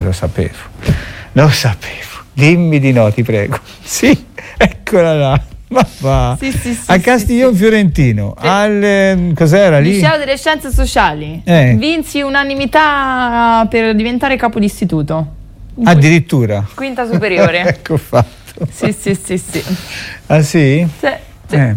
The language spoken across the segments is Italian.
lo sapevo. Dimmi di no, ti prego. Sì, eccola là. Ma va. Sì, a Castiglion Fiorentino, al cos'era lì? Liceo delle Scienze Sociali. Vinsi unanimità per diventare capo d'istituto. Addirittura. Quinta superiore. Ecco fatto. Sì. Ah sì? Sì.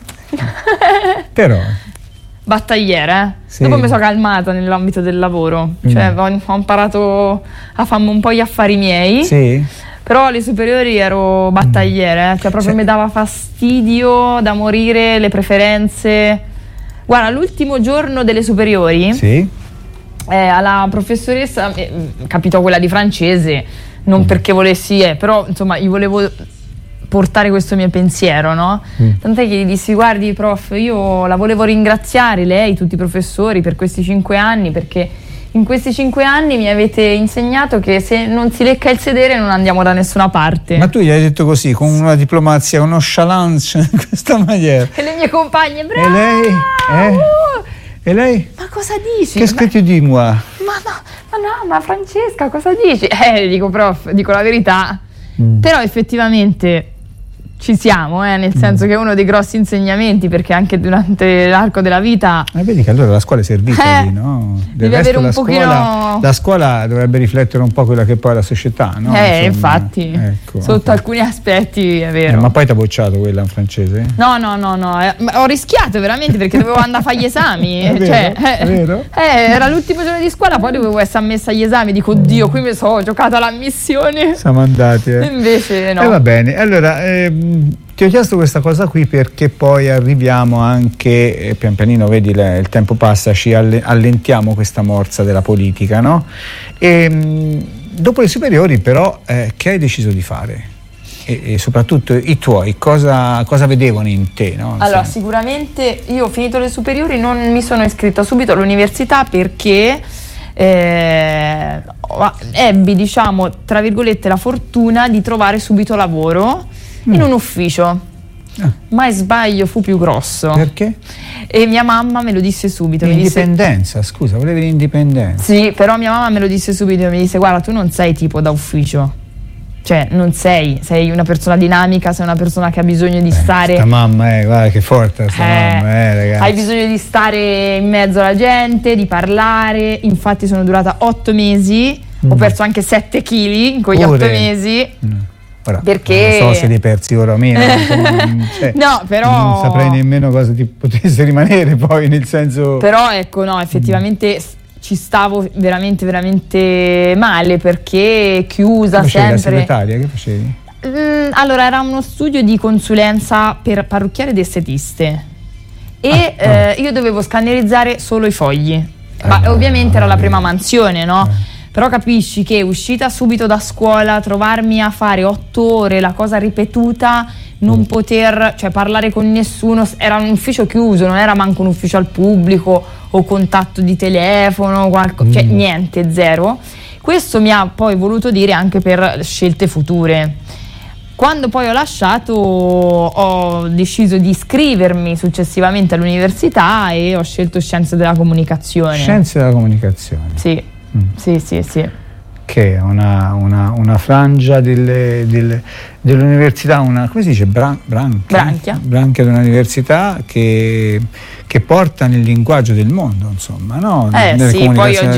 Però battagliere, sì. Dopo mi sono calmata nell'ambito del lavoro, cioè ho imparato a farmi un po' gli affari miei. Sì. Però alle superiori ero battagliere, cioè proprio mi dava fastidio da morire, le preferenze. Guarda, l'ultimo giorno delle superiori, sì. Alla professoressa, capitò quella di francese, non perché volessi, però insomma io volevo portare questo mio pensiero, no? Tant'è che gli dissi: guardi prof, io la volevo ringraziare, lei, tutti i professori, per questi 5 anni, perché in questi 5 anni mi avete insegnato che se non si lecca il sedere non andiamo da nessuna parte. Ma tu gli hai detto così, con una diplomazia, con nonchalance, in questa maniera. E le mie compagne, brava! E lei? E lei? Ma cosa dici? Che scritti di moi? Ma Francesca, cosa dici? Dico prof, dico la verità. Però effettivamente ci siamo, nel senso che è uno dei grossi insegnamenti, perché anche durante l'arco della vita vedi che allora la scuola è servita lì, no? Devi avere un pochino. La scuola dovrebbe riflettere un po' quella che poi è la società, no? Insomma, infatti, ecco, sotto alcuni aspetti è vero. Ma poi ti ha bocciato quella in francese? No, ho rischiato veramente, perché dovevo andare a fare gli esami. È vero? Era l'ultimo giorno di scuola, poi dovevo essere ammessa agli esami. Dico, oddio, qui mi sono giocata l'ammissione. Siamo andati. Invece no. Va bene, allora ti ho chiesto questa cosa qui perché poi arriviamo anche, pian pianino, vedi, il tempo passa, ci allentiamo questa morsa della politica, no? E dopo le superiori però che hai deciso di fare? E soprattutto i tuoi, cosa vedevano in te, no? Allora, sicuramente io ho finito le superiori, non mi sono iscritta subito all'università perché ebbi, diciamo, tra virgolette, la fortuna di trovare subito lavoro in un ufficio. Ma il sbaglio fu più grosso. Perché? E mia mamma me lo disse subito. L'indipendenza, scusa, volevi l'indipendenza? Sì, però mia mamma me lo disse subito, mi disse: guarda, tu non sei tipo da ufficio, cioè non sei una persona dinamica, sei una persona che ha bisogno di stare. Sta mamma, guarda che forte sta mamma, ragazzi. Hai bisogno di stare in mezzo alla gente, di parlare. Infatti sono durata 8 mesi, ho perso anche 7 kg in quegli 8 mesi. Ora, perché non so se li persi ora o meno, no, però non saprei nemmeno cosa ti potesse rimanere poi, nel senso. Però ecco, no, effettivamente ci stavo veramente veramente male, perché chiusa sempre. La segretaria, che facevi? Allora, era uno studio di consulenza per parrucchiere ed estetiste e io dovevo scannerizzare solo i fogli, ma ovviamente era la prima mansione, no? Però capisci che uscita subito da scuola, trovarmi a fare 8 ore la cosa ripetuta, non poter, cioè, parlare con nessuno, era un ufficio chiuso, non era manco un ufficio al pubblico o contatto di telefono, cioè niente, zero. Questo mi ha poi voluto dire anche per scelte future. Quando poi ho lasciato, ho deciso di iscrivermi successivamente all'università e ho scelto Scienze della Comunicazione. Scienze della Comunicazione? Sì. Sì. Che è una frangia dell'università, come si dice? Branchia dell'università che porta nel linguaggio del mondo, insomma, no? Sì,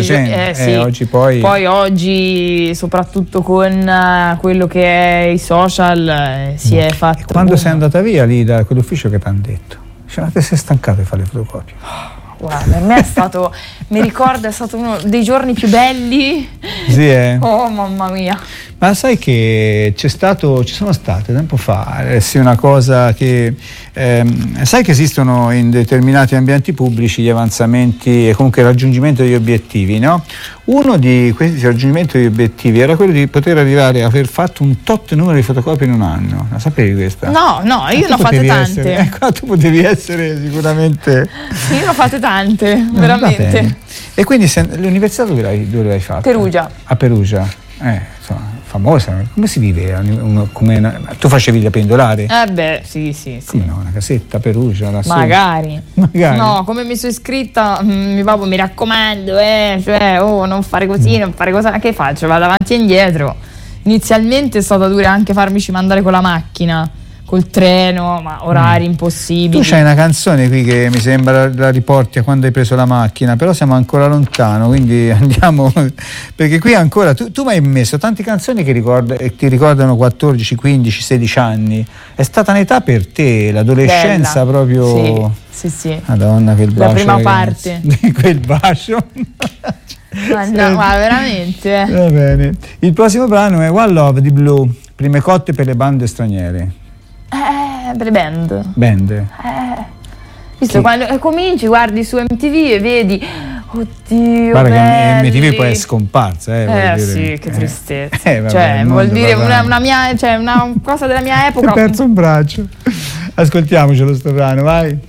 poi oggi soprattutto con quello che è i social si è fatto. E quando sei andata via lì da quell'ufficio, che ti hanno detto? Ti sei stancato di fare le fotocopie? Guarda, per me è stato, mi ricordo, è stato uno dei giorni più belli. Sì, Oh, mamma mia. Ma sai che ci sono state tempo fa, una cosa che sai che esistono in determinati ambienti pubblici gli avanzamenti e comunque il raggiungimento degli obiettivi, no? Uno di questi raggiungimenti degli obiettivi era quello di poter arrivare a aver fatto un tot numero di fotocopie in un anno. La sapevi questa? No, io ne ho fatte tante. Tu potevi essere sicuramente. Io ne ho fatte tante, veramente. E quindi l'università dove l'hai fatta? Perugia. A Perugia. insomma, famosa. Come si vive? Tu facevi da pendolare? Sì. Come no, una casetta Perugia da magari. No, come mi sono iscritta, mi raccomando, non fare così, non fare cosa. Che faccio? Vado avanti e indietro. Inizialmente è stata dura anche farmici mandare con la macchina, col treno, ma orari impossibili. Tu c'hai una canzone qui che mi sembra la riporti a quando hai preso la macchina, però siamo ancora lontano, quindi andiamo, perché qui ancora tu mi hai messo tante canzoni che ti ricordano 14, 15, 16 anni. È stata un'età per te, l'adolescenza. Bella. Proprio. Sì. Madonna, quel bacio. La prima parte. Quel bacio. Ma veramente. Va bene. Il prossimo brano è One Love di Blue, prime cotte per le bande straniere. Per le band. Visto, quando cominci, guardi su MTV e vedi, oddio, guarda che MTV poi è scomparsa, sì, che tristezza. Vuol dire una cosa della mia epoca. Ho perso un braccio. Ascoltiamocelo sto brano, vai.